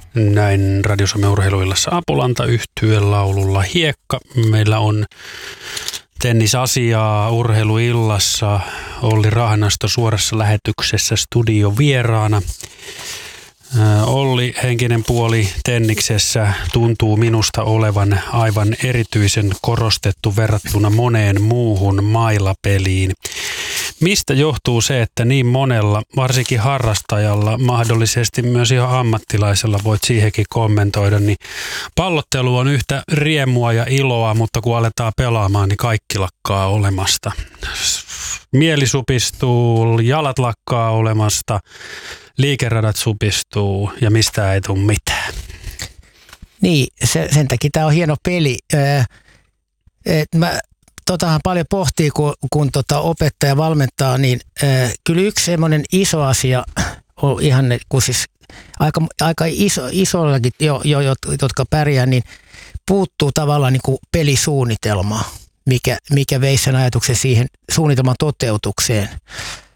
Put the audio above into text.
Näin Radio Suomen urheiluillassa Apulanta -yhtyeen laululla Hiekka. Meillä on tennisasiaa urheiluillassa. Olli Rahnasto suorassa lähetyksessä studio vieraana. Olli, henkinen puoli tenniksessä tuntuu minusta olevan aivan erityisen korostettu verrattuna moneen muuhun mailapeliin. Mistä johtuu se, että niin monella, varsinkin harrastajalla, mahdollisesti myös ihan ammattilaisella, voit siihenkin kommentoida, niin pallottelu on yhtä riemua ja iloa, mutta kun aletaan pelaamaan, niin kaikki lakkaa olemasta. Mieli supistuu, jalat lakkaa olemasta, liikeradat supistuu ja mistään ei tule mitään. Niin, sen takia tämä on hieno peli. Totahan paljon pohtii, kun opettaja valmentaa, niin kyllä yksi semmoinen iso asia on ihan, kun siis aika isollakin, jotka pärjää, niin puuttuu tavallaan niin kuin pelisuunnitelmaa, mikä veisi sen ajatuksen siihen suunnitelman toteutukseen.